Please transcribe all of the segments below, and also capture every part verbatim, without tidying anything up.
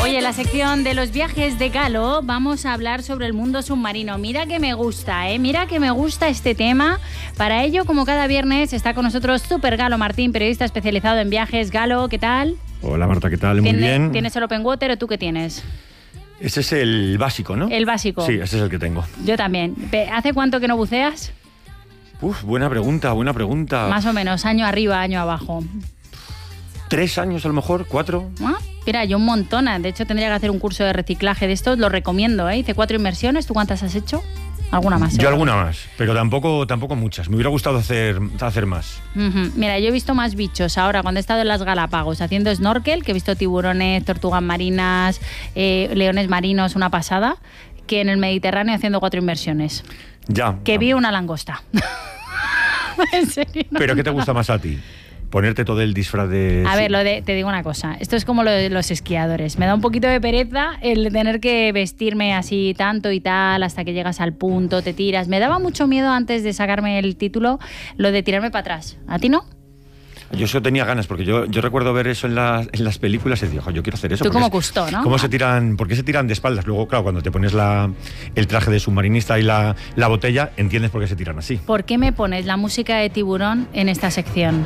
Hoy en la sección de los viajes de Galo vamos a hablar sobre el mundo submarino. Mira que me gusta, ¿eh? Mira que me gusta este tema. Para ello, como cada viernes, está con nosotros Super Galo Martín, periodista especializado en viajes. Galo, ¿qué tal? Hola Marta, ¿qué tal? Muy bien. ¿Tienes el Open Water o tú qué tienes? Ese es el básico, ¿no? El básico. Sí, ese es el que tengo. Yo también. ¿Hace cuánto que no buceas? Uf, buena pregunta, buena pregunta. Más o menos, año arriba, año abajo. ¿Tres años a lo mejor? ¿Cuatro? ¿Ah? Mira, yo un montón. De hecho, tendría que hacer un curso de reciclaje de estos. Lo recomiendo, ¿eh? Hice cuatro inmersiones. ¿Tú cuántas has hecho? ¿Alguna más? Yo ¿eh? alguna más, pero tampoco, tampoco muchas. Me hubiera gustado hacer, hacer más. Uh-huh. Mira, yo he visto más bichos ahora cuando he estado en las Galápagos haciendo snorkel, que he visto tiburones, tortugas marinas, eh, leones marinos, una pasada, que en el Mediterráneo haciendo cuatro inmersiones. Ya. Que ya. vi una langosta. En serio. No, ¿Pero qué te gusta más a ti? Ponerte todo el disfraz de... A ver, lo de, te digo una cosa. Esto es como lo de los esquiadores. Me da un poquito de pereza el tener que vestirme así tanto y tal hasta que llegas al punto, te tiras. Me daba mucho miedo antes de sacarme el título lo de tirarme para atrás. ¿A ti no? Yo eso tenía ganas, porque yo, yo recuerdo ver eso en, la, en las películas y decía, yo quiero hacer eso. Tú como es, Cousteau, ¿no? ¿Cómo se tiran, ¿Por qué se tiran de espaldas? Luego, claro, cuando te pones la, el traje de submarinista y la, la botella, entiendes por qué se tiran así. ¿Por qué me pones la música de Tiburón en esta sección?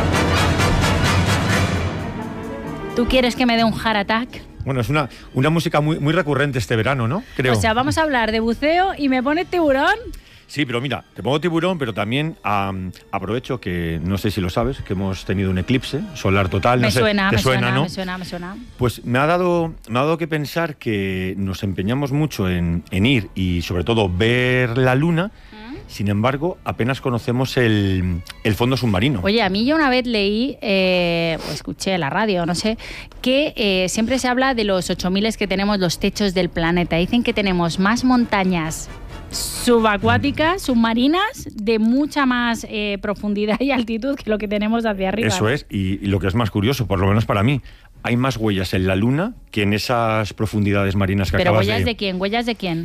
¿Tú quieres que me dé un heart attack? Bueno, es una, una música muy, muy recurrente este verano, ¿no? Creo. O sea, vamos a hablar de buceo y me pones Tiburón. Sí, pero mira, te pongo Tiburón, pero también um, aprovecho que, no sé si lo sabes, que hemos tenido un eclipse solar total. Me no sé, suena, ¿te me suena, suena, ¿no? me suena, me suena. Pues me ha dado, me ha dado que pensar que nos empeñamos mucho en, en ir y sobre todo ver la luna. Sin embargo, apenas conocemos el, el fondo submarino. Oye, a mí yo una vez leí, eh, o escuché en la radio, no sé, que eh, siempre se habla de los ocho mil que tenemos los techos del planeta. Dicen que tenemos más montañas subacuáticas, submarinas, de mucha más eh, profundidad y altitud que lo que tenemos hacia arriba. Eso es, y, y lo que es más curioso, por lo menos para mí, hay más huellas en la luna que en esas profundidades marinas que ¿Pero acabas huellas de... de quién? ¿Huellas de quién?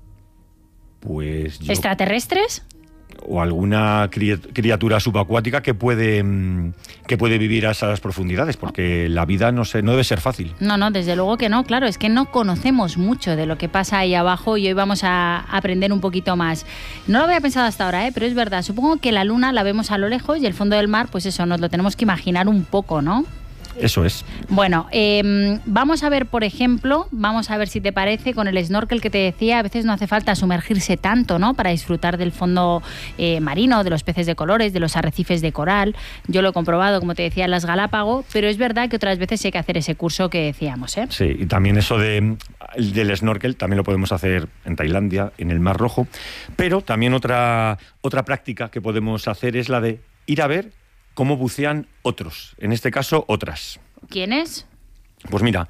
Pues yo... ¿Extraterrestres? O alguna criatura subacuática que puede, que puede vivir a esas profundidades, porque la vida no, sé, no debe ser fácil. No, no, desde luego que no, claro, es que no conocemos mucho de lo que pasa ahí abajo y hoy vamos a aprender un poquito más. No lo había pensado hasta ahora, ¿eh? Pero es verdad, supongo que la luna la vemos a lo lejos y el fondo del mar, pues eso, nos lo tenemos que imaginar un poco, ¿no? Eso es. Bueno, eh, vamos a ver, por ejemplo, vamos a ver si te parece, con el snorkel que te decía, a veces no hace falta sumergirse tanto, ¿no? Para disfrutar del fondo eh, marino, de los peces de colores, de los arrecifes de coral. Yo lo he comprobado, como te decía, en las Galápagos, pero es verdad que otras veces hay que hacer ese curso que decíamos, ¿eh? Sí, y también eso de, del snorkel también lo podemos hacer en Tailandia, en el Mar Rojo, pero también otra, otra práctica que podemos hacer es la de ir a ver cómo bucean otros, en este caso otras. ¿Quiénes? Pues mira,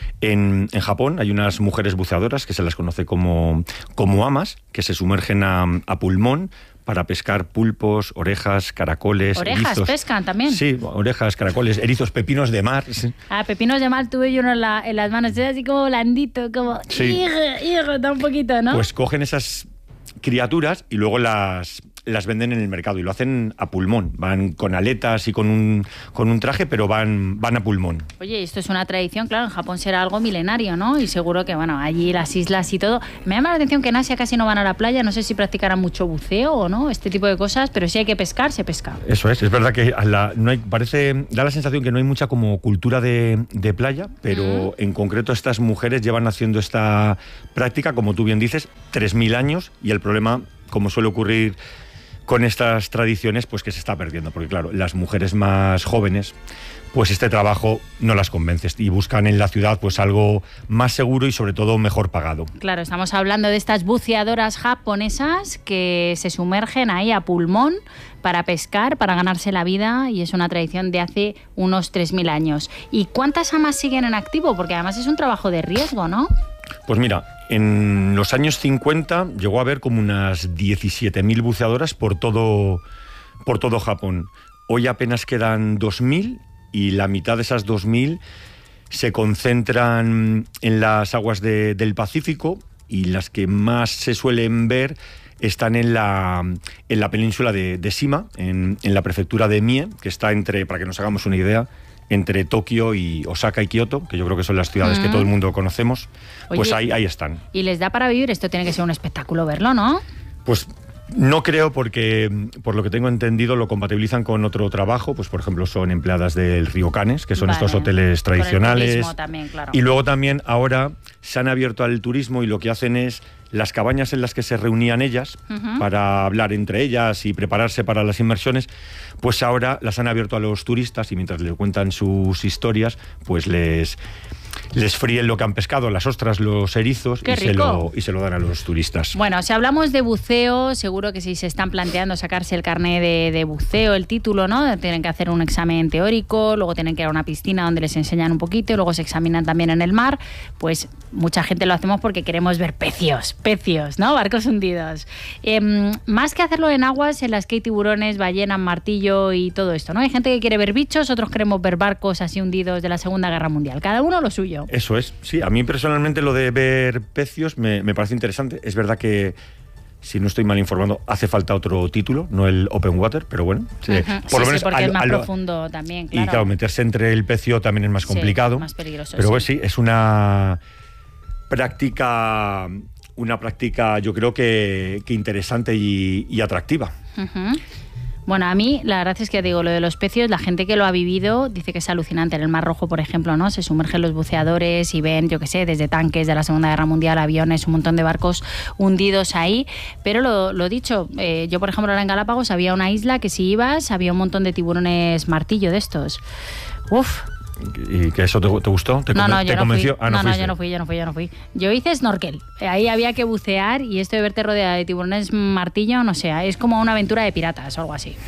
en, en Japón hay unas mujeres buceadoras que se las conoce como, como amas, que se sumergen a, a pulmón para pescar pulpos, orejas, caracoles, ¿Orejas erizos. pescan también? Sí, orejas, caracoles, erizos, pepinos de mar. Sí. Ah, pepinos de mar tuve yo uno en, la, en las manos, es así como blandito, como... Sí. Hijo, hijo, da un poquito, ¿no? Pues cogen esas criaturas y luego las... las venden en el mercado y lo hacen a pulmón. Van con aletas y con un, con un traje, pero van, van a pulmón. Oye, esto es una tradición, claro, en Japón será algo milenario, ¿no? Y seguro que, bueno, allí las islas y todo. Me llama la atención que en Asia casi no van a la playa, no sé si practicarán mucho buceo o no, este tipo de cosas, pero si hay que pescar, se pesca. Eso es, es verdad que a la, no hay, parece, da la sensación que no hay mucha como cultura de, de playa, pero mm. en concreto estas mujeres llevan haciendo esta práctica, como tú bien dices, tres mil años, y el problema, como suele ocurrir con estas tradiciones, pues que se está perdiendo, porque claro, las mujeres más jóvenes, pues este trabajo no las convence y buscan en la ciudad pues algo más seguro y sobre todo mejor pagado. Claro, estamos hablando de estas buceadoras japonesas que se sumergen ahí a pulmón para pescar, para ganarse la vida, y es una tradición de hace unos tres mil años. ¿Y cuántas amas siguen en activo? Porque además es un trabajo de riesgo, ¿no? Pues mira, en los años cincuenta llegó a haber como unas diecisiete mil buceadoras por todo, por todo Japón. Hoy apenas quedan dos mil y la mitad de esas dos mil se concentran en las aguas de, del Pacífico, y las que más se suelen ver están en la, en la península de, de Shima, en, en la prefectura de Mie, que está entre, para que nos hagamos una idea, entre Tokio y Osaka y Kioto, que yo creo que son las ciudades uh-huh. que todo el mundo conocemos. Oye, pues ahí, ahí están. ¿Y les da para vivir? Esto tiene que ser un espectáculo verlo, ¿no? Pues no creo, porque por lo que tengo entendido lo compatibilizan con otro trabajo, pues por ejemplo son empleadas del Ryokanes, que son vale. estos hoteles tradicionales. Con el turismo también, claro. Y luego también ahora se han abierto al turismo y lo que hacen es las cabañas en las que se reunían ellas uh-huh. para hablar entre ellas y prepararse para las inmersiones, pues ahora las han abierto a los turistas y mientras les cuentan sus historias, pues les... les fríen lo que han pescado, las ostras, los erizos y se, lo, y se lo dan a los turistas. Bueno, si hablamos de buceo, seguro que si se están planteando sacarse el carnet de, de buceo, el título, ¿no? Tienen que hacer un examen teórico, luego tienen que ir a una piscina donde les enseñan un poquito y luego se examinan también en el mar. Pues mucha gente lo hacemos porque queremos ver pecios, pecios, ¿no? Barcos hundidos. Eh, más que hacerlo en aguas en las que hay tiburones, ballenas, martillo y todo esto, ¿no? Hay gente que quiere ver bichos, otros queremos ver barcos así hundidos de la Segunda Guerra Mundial. Cada uno lo suyo. Eso es, sí, a mí personalmente lo de ver pecios me, me parece interesante. Es verdad que, si no estoy mal informado, hace falta otro título, no el Open Water, pero bueno. Sí, uh-huh. por sí, lo menos sí, porque al, es más al, profundo también, claro. Y claro, meterse entre el pecio también es más complicado. Sí, más peligroso. Pero sí. pues sí, es una práctica, una práctica yo creo que, que interesante y, y atractiva. Uh-huh. Bueno, a mí la verdad es que digo, lo de los pecios, la gente que lo ha vivido dice que es alucinante. En el Mar Rojo, por ejemplo, ¿no? Se sumergen los buceadores y ven, yo qué sé, desde tanques de la Segunda Guerra Mundial, aviones, un montón de barcos hundidos ahí. Pero lo, lo dicho, eh, yo por ejemplo ahora en Galápagos había una isla que si ibas había un montón de tiburones martillo de estos. Uf. ¿Y que eso te, te gustó? ¿Te, no, no, te yo convenció? No, fui. Ah, no, no, no, yo no fui, yo no fui, yo no fui. Yo hice snorkel. Ahí había que bucear y esto de verte rodeada de tiburones martillo, no sé, es como una aventura de piratas o algo así.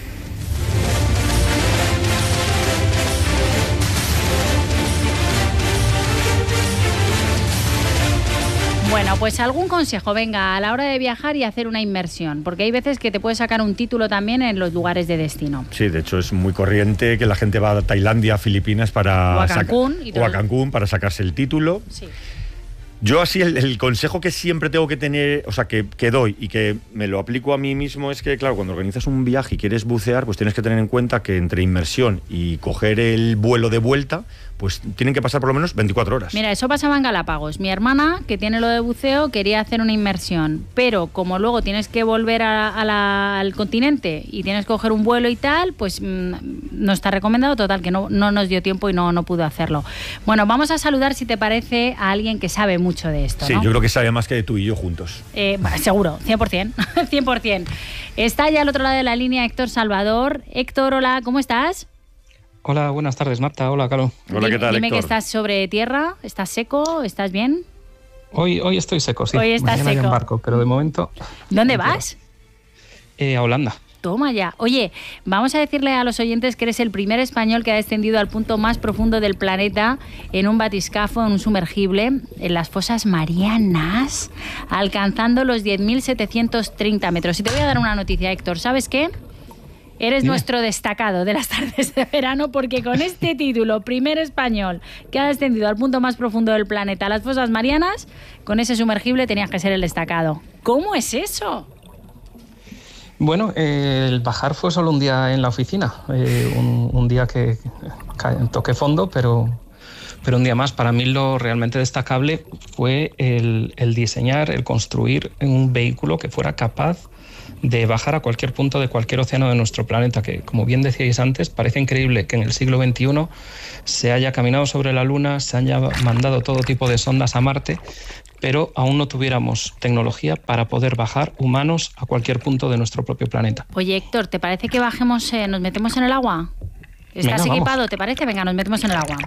Bueno, pues algún consejo, venga, a la hora de viajar y hacer una inmersión, porque hay veces que te puedes sacar un título también en los lugares de destino. Sí, de hecho es muy corriente que la gente va a Tailandia, a Filipinas para o a Cancún, saca- y o a Cancún para sacarse el título. Sí. Yo así el, el consejo que siempre tengo que tener, o sea, que, que doy y que me lo aplico a mí mismo es que, claro, cuando organizas un viaje y quieres bucear, pues tienes que tener en cuenta que entre inmersión y coger el vuelo de vuelta, pues tienen que pasar por lo menos veinticuatro horas. Mira, eso pasaba en Galápagos. Mi hermana, que tiene lo de buceo, quería hacer una inmersión, pero como luego tienes que volver a, a la, al continente y tienes que coger un vuelo y tal, pues mmm, no está recomendado, total, que no, no nos dio tiempo y no, no pudo hacerlo. Bueno, vamos a saludar, si te parece, a alguien que sabe mucho de esto, Sí, ¿no? Yo creo que sabe más que tú y yo juntos. Eh, bueno, seguro, cien por ciento, cien por ciento. Está ya al otro lado de la línea Héctor Salvador. Héctor, hola, ¿cómo estás? Hola, buenas tardes, Marta. Hola, Calo. Hola, ¿qué tal, Dime Héctor? que estás sobre tierra, ¿estás seco? ¿Estás bien? Hoy, hoy estoy seco, sí. Hoy estás Mañana seco. en barco, pero de momento... ¿Dónde vas? Eh, a Holanda. Toma ya. Oye, vamos a decirle a los oyentes que eres el primer español que ha descendido al punto más profundo del planeta en un batiscafo, en un sumergible, en las fosas Marianas, alcanzando los diez mil setecientos treinta metros. Y te voy a dar una noticia, Héctor. ¿Sabes qué? Eres Dime. nuestro destacado de las tardes de verano, porque con este título, primer español que ha descendido al punto más profundo del planeta, las fosas Marianas, con ese sumergible tenías que ser el destacado. ¿Cómo es eso? Bueno, eh, el bajar fue solo un día en la oficina, eh, un, un día que ca- toqué fondo, pero, pero un día más. Para mí lo realmente destacable fue el, el diseñar, el construir un vehículo que fuera capaz de bajar a cualquier punto de cualquier océano de nuestro planeta, que, como bien decíais antes, parece increíble que en el siglo veintiuno se haya caminado sobre la Luna, se haya mandado todo tipo de sondas a Marte, pero aún no tuviéramos tecnología para poder bajar humanos a cualquier punto de nuestro propio planeta. Oye, Héctor, ¿te parece que bajemos, eh, nos metemos en el agua? ¿Estás Venga, equipado? vamos. ¿Te parece? Venga, nos metemos en el agua.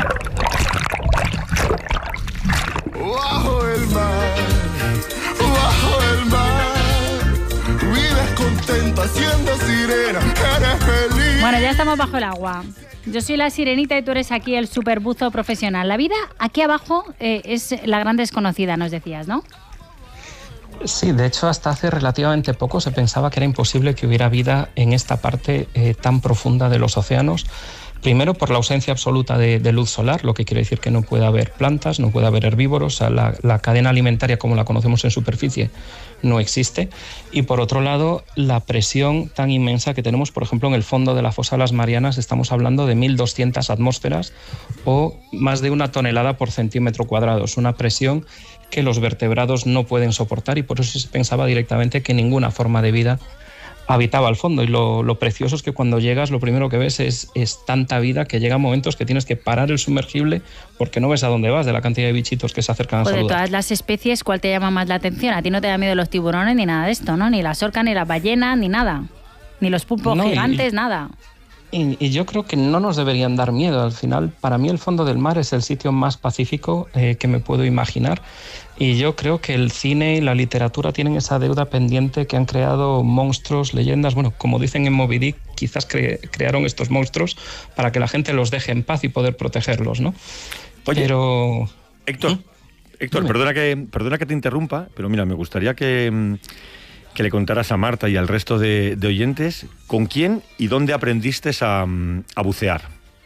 Bajo el mar, bajo el mar, vives contenta siendo sirena, eres feliz. Bueno, ya estamos bajo el agua. Yo soy la sirenita y tú eres aquí el superbuzo profesional. La vida aquí abajo eh, es la gran desconocida, nos decías, ¿no? Sí, de hecho, hasta hace relativamente poco se pensaba que era imposible que hubiera vida en esta parte eh, tan profunda de los océanos, Primero, por la ausencia absoluta de, de luz solar, lo que quiere decir que no puede haber plantas, no puede haber herbívoros, o sea, la, la cadena alimentaria como la conocemos en superficie no existe. Y por otro lado, la presión tan inmensa que tenemos, por ejemplo, en el fondo de la fosa de las Marianas, estamos hablando de mil doscientas atmósferas o más de una tonelada por centímetro cuadrado. Es una presión que los vertebrados no pueden soportar y por eso se pensaba directamente que ninguna forma de vida habitaba al fondo. Y lo, lo precioso es que cuando llegas lo primero que ves es, es tanta vida que llegan momentos que tienes que parar el sumergible porque no ves a dónde vas de la cantidad de bichitos que se acercan a pues saludar. De todas las especies, ¿cuál te llama más la atención? A ti no te da miedo los tiburones ni nada de esto, ¿no? Ni las orcas, ni las ballenas, ni nada. Ni los pulpos no, gigantes, y, nada. Y, y yo creo que no nos deberían dar miedo. Al final, para mí el fondo del mar es el sitio más pacífico eh, que me puedo imaginar. Y yo creo que el cine y la literatura tienen esa deuda pendiente que han creado monstruos, leyendas. Bueno, como dicen en Moby Dick, quizás cre- crearon estos monstruos para que la gente los deje en paz y poder protegerlos, ¿no? Oye, pero... Héctor, ¿Mm? Héctor, perdona que, perdona que te interrumpa, pero mira, me gustaría que, que le contaras a Marta y al resto de, de oyentes con quién y dónde aprendiste a, a bucear.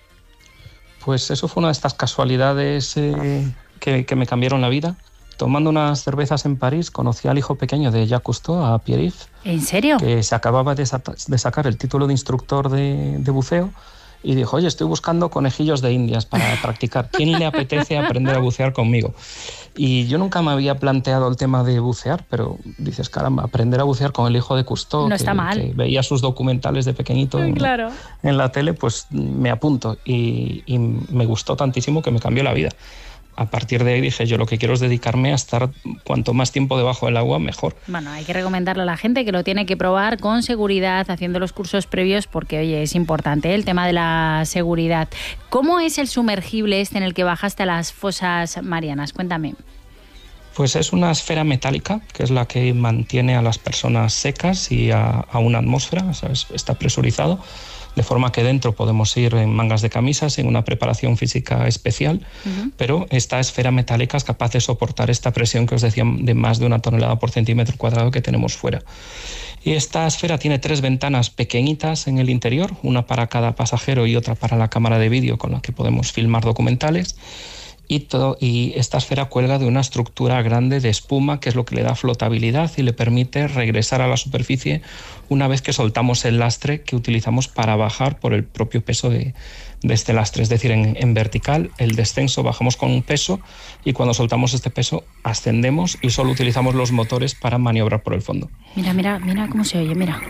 Pues eso fue una de estas casualidades eh, que, que me cambiaron la vida. Tomando unas cervezas en París, conocí al hijo pequeño de Jacques Cousteau, a Pierre-Yves. ¿En serio? Que se acababa de, sa- de sacar el título de instructor de, de buceo y dijo, oye, estoy buscando conejillos de indias para practicar. ¿Quién le apetece aprender a bucear conmigo? Y yo nunca me había planteado el tema de bucear, pero dices, caramba, aprender a bucear con el hijo de Cousteau, no está que, mal. que veía sus documentales de pequeñito en, claro. en la tele, pues me apunto. Y, y me gustó tantísimo que me cambió la vida. A partir de ahí dije, yo lo que quiero es dedicarme a estar cuanto más tiempo debajo del agua, mejor. Bueno, hay que recomendarle a la gente que lo tiene que probar con seguridad, haciendo los cursos previos, porque, oye, es importante, ¿eh?, el tema de la seguridad. ¿Cómo es el sumergible este en el que bajaste a las fosas marianas? Cuéntame. Pues es una esfera metálica, que es la que mantiene a las personas secas y a, a una atmósfera, o sea, es, está presurizado, de forma que dentro podemos ir en mangas de camisas, en una preparación física especial, uh-huh. pero esta esfera metálica es capaz de soportar esta presión que os decía de más de una tonelada por centímetro cuadrado que tenemos fuera. Y esta esfera tiene tres ventanas pequeñitas en el interior, una para cada pasajero y otra para la cámara de vídeo con la que podemos filmar documentales. Y, todo, y esta esfera cuelga de una estructura grande de espuma, que es lo que le da flotabilidad y le permite regresar a la superficie una vez que soltamos el lastre que utilizamos para bajar por el propio peso de, de este lastre. Es decir, en, en vertical, el descenso bajamos con un peso y cuando soltamos este peso ascendemos y solo utilizamos los motores para maniobrar por el fondo. Mira, mira, mira cómo se oye, mira.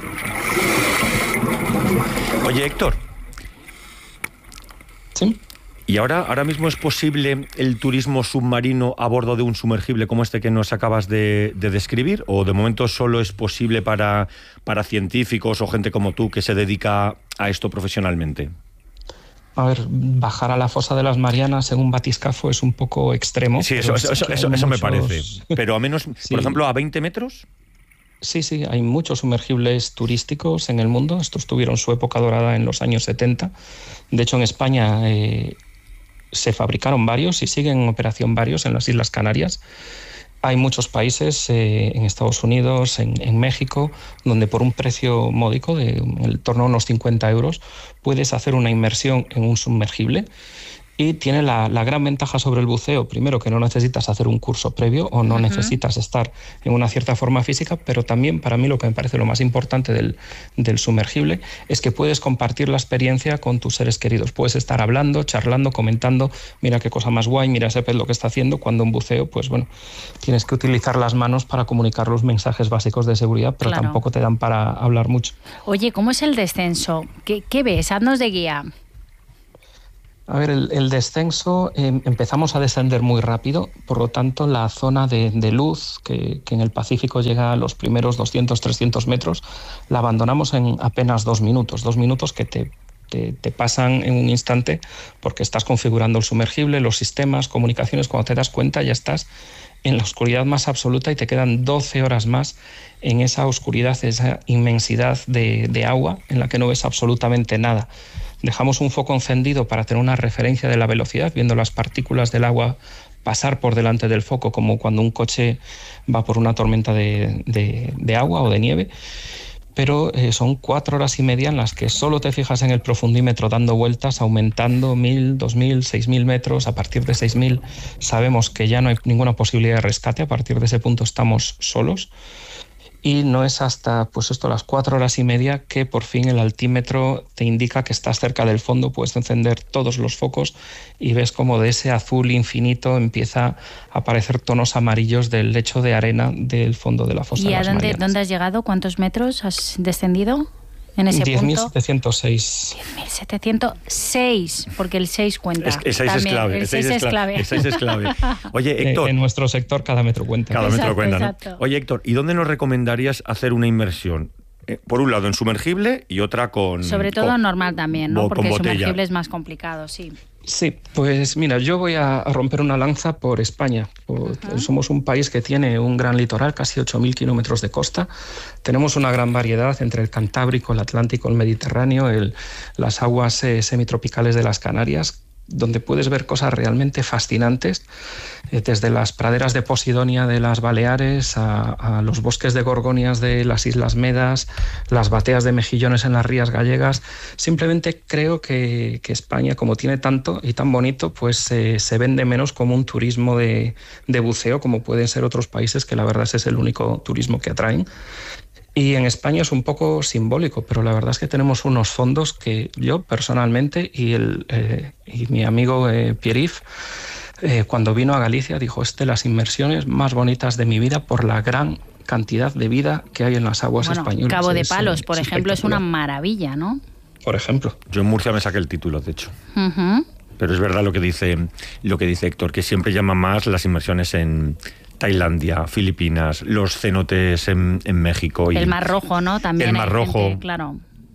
Oye, Héctor. ¿Sí? ¿Y ahora, ahora mismo es posible el turismo submarino a bordo de un sumergible como este que nos acabas de, de describir? ¿O de momento solo es posible para, para científicos o gente como tú que se dedica a esto profesionalmente? A ver, bajar a la fosa de las Marianas en un batiscafo es un poco extremo. Sí, eso, eso, eso, eso, eso me parece. Pero a menos, sí. Por ejemplo, a veinte metros... Sí, sí, hay muchos sumergibles turísticos en el mundo. Estos tuvieron su época dorada en los años setenta. De hecho, en España... Eh, se fabricaron varios y siguen en operación varios en las Islas Canarias. Hay muchos países, eh, en Estados Unidos, en, en México, donde por un precio módico de en torno a unos cincuenta euros puedes hacer una inmersión en un sumergible. Y tiene la, la gran ventaja sobre el buceo, primero que no necesitas hacer un curso previo o no uh-huh. necesitas estar en una cierta forma física, pero también para mí lo que me parece lo más importante del, del sumergible es que puedes compartir la experiencia con tus seres queridos. Puedes estar hablando, charlando, comentando, mira qué cosa más guay, mira ese pez lo que está haciendo, cuando en buceo, pues bueno, tienes que utilizar las manos para comunicar los mensajes básicos de seguridad, pero claro. tampoco te dan para hablar mucho. Oye, ¿cómo es el descenso? ¿Qué, qué ves? Haznos de guía. A ver, el, el descenso, eh, empezamos a descender muy rápido, por lo tanto la zona de, de luz, que, que en el Pacífico llega a los primeros doscientos, trescientos metros, la abandonamos en apenas dos minutos, dos minutos que te, te, te pasan en un instante porque estás configurando el sumergible, los sistemas, comunicaciones, cuando te das cuenta ya estás en la oscuridad más absoluta y te quedan doce horas más en esa oscuridad, esa inmensidad de, de agua en la que no ves absolutamente nada. Dejamos un foco encendido para tener una referencia de la velocidad, viendo las partículas del agua pasar por delante del foco, como cuando un coche va por una tormenta de, de, de agua o de nieve. pero eh, son cuatro horas y media en las que solo te fijas en el profundímetro dando vueltas, aumentando mil, dos mil, seis mil metros. A partir de seis mil sabemos que ya no hay ninguna posibilidad de rescate, a partir de ese punto estamos solos. Y no es hasta pues esto, las cuatro horas y media que por fin el altímetro te indica que estás cerca del fondo, puedes encender todos los focos y ves como de ese azul infinito empieza a aparecer tonos amarillos del lecho de arena del fondo de la fosa de las Marianas. ¿Y a dónde, dónde has llegado? ¿Cuántos metros has descendido en ese diez mil punto? setecientos seis. diez mil setecientos seis, porque el seis cuenta. Es, el seis es clave. El seis es clave. El seis es clave. Oye, Héctor. En nuestro sector cada metro cuenta. Cada Exacto, metro cuenta, ¿no? exacto. Oye, Héctor, ¿y dónde nos recomendarías hacer una inmersión? Eh, por un lado en sumergible y otra con... Sobre todo con, normal también, ¿no? Porque botella. sumergible es más complicado, sí. Sí, pues mira, yo voy a romper una lanza por España. Por, somos un país que tiene un gran litoral, casi ocho mil kilómetros de costa. Tenemos una gran variedad entre el Cantábrico, el Atlántico, el Mediterráneo, el, las aguas eh, semitropicales de las Canarias, donde puedes ver cosas realmente fascinantes, eh, desde las praderas de Posidonia de las Baleares a, a los bosques de gorgonias de las Islas Medas, las bateas de mejillones en las rías gallegas. Simplemente creo que, que España, como tiene tanto y tan bonito, pues eh, se vende menos como un turismo de, de buceo, como pueden ser otros países, que la verdad ese es el único turismo que atraen. Y en España es un poco simbólico, pero la verdad es que tenemos unos fondos que yo personalmente y, el, eh, y mi amigo eh, Pierre-Yves, eh, cuando vino a Galicia, dijo, es de las inmersiones más bonitas de mi vida por la gran cantidad de vida que hay en las aguas bueno, españolas. Cabo de es, Palos, es, por es ejemplo, es una maravilla, ¿no? Por ejemplo. Yo en Murcia me saqué el título, de hecho. Uh-huh. Pero es verdad lo que dice, lo que dice Héctor, que siempre llama más las inmersiones en Tailandia, Filipinas, los cenotes en, en México. Y el Mar Rojo, ¿no? También el Mar Rojo. Gente, claro.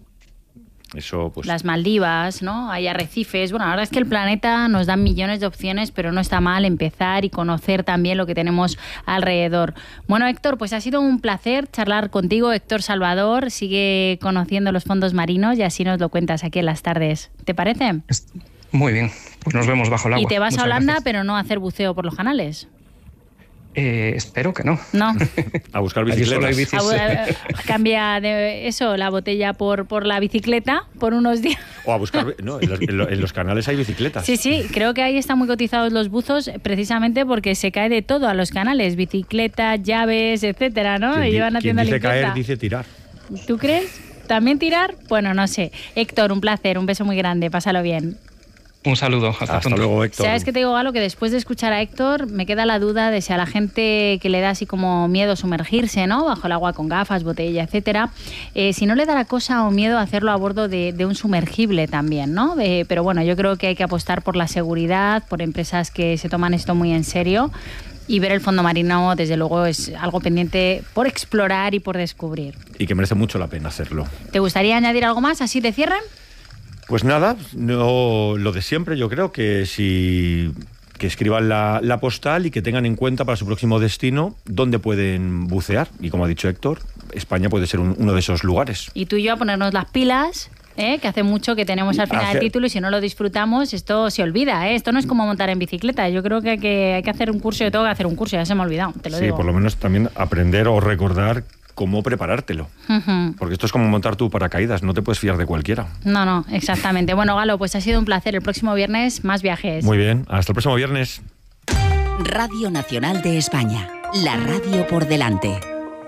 Eso, pues... Las Maldivas, ¿no? Hay arrecifes. Bueno, la verdad es que el planeta nos da millones de opciones, pero no está mal empezar y conocer también lo que tenemos alrededor. Bueno, Héctor, pues ha sido un placer charlar contigo. Héctor Salvador sigue conociendo los fondos marinos y así nos lo cuentas aquí en las tardes. ¿Te parece? Muy bien, pues nos vemos bajo el agua. Y te vas Muchas a Holanda, gracias. pero no a hacer buceo por los canales. Eh, espero que no. No. A buscar Allí solo hay bicicletas. bicis. A, a, cambia de eso, la botella por, por la bicicleta por unos días. O a buscar... No, en los, en los- en los canales hay bicicletas. Sí, sí, creo que ahí están muy cotizados los buzos precisamente porque se cae de todo a los canales. Bicicletas, llaves, etcétera, ¿no? Quien Y di- van quien haciendo dice limpieza. caer, dice tirar. ¿Tú crees? ¿También tirar? Bueno, no sé. Héctor, un placer, un beso muy grande, pásalo bien. Un saludo, hasta, Hasta pronto. luego, Héctor. ¿Sabes qué te digo, Galo? Que después de escuchar a Héctor me queda la duda de si a la gente que le da así como miedo sumergirse, ¿no? Bajo el agua con gafas, botella, etcétera, eh, si no le da la cosa o miedo hacerlo a bordo de, de un sumergible también, ¿no? De- pero bueno, yo creo que hay que apostar por la seguridad, por empresas que se toman esto muy en serio. Y ver el fondo marino, desde luego, es algo pendiente por explorar y por descubrir. Y que merece mucho la pena hacerlo. ¿Te gustaría añadir algo más? ¿Así te cierran? Pues nada, no, lo de siempre, yo creo que si que escriban la, la postal y que tengan en cuenta para su próximo destino dónde pueden bucear. Y como ha dicho Héctor, España puede ser un- uno de esos lugares. Y tú y yo a ponernos las pilas, ¿eh? Que hace mucho que tenemos al final Hace- el título y si no lo disfrutamos, esto se olvida. ¿eh? Esto no es como montar en bicicleta. Yo creo que hay que, hay que hacer un curso. Yo tengo que hacer un curso, ya se me ha olvidado, te lo Sí, digo. por lo menos también aprender o recordar cómo preparártelo. Ujú. Porque esto es como montar tu paracaídas, no te puedes fiar de cualquiera. No, no, exactamente. Bueno, Galo, pues ha sido un placer. El próximo viernes, más viajes. Muy bien, hasta el próximo viernes. Radio Nacional de España. La radio por delante.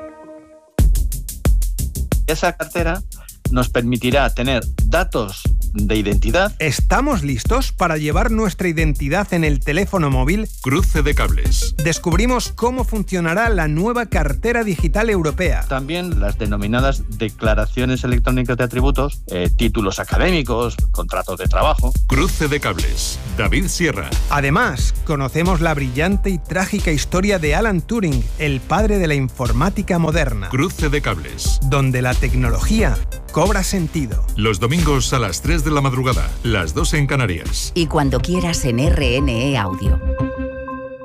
Esa cartera nos permitirá tener datos de identidad. ¿Estamos listos para llevar nuestra identidad en el teléfono móvil? Cruce de cables. Descubrimos cómo funcionará la nueva cartera digital europea. También las denominadas declaraciones electrónicas de atributos, eh, títulos académicos, contratos de trabajo. Cruce de cables. David Sierra. Además, conocemos la brillante y trágica historia de Alan Turing, el padre de la informática moderna, Cruce de cables. donde la tecnología cobra sentido. Los domingos a las tres de la madrugada, las dos en Canarias. Y cuando quieras en R N E Audio.